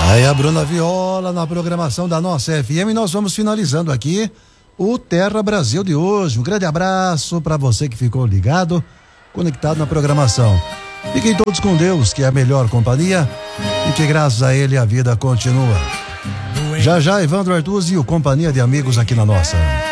Aí a Bruna Viola na programação da nossa FM, e nós vamos finalizando aqui o Terra Brasil de hoje. Um grande abraço para você que ficou ligado, conectado na programação. Fiquem todos com Deus, que é a melhor companhia, e que graças a Ele a vida continua. Já já, Evandro Artuzzi e o Companhia de Amigos aqui na nossa.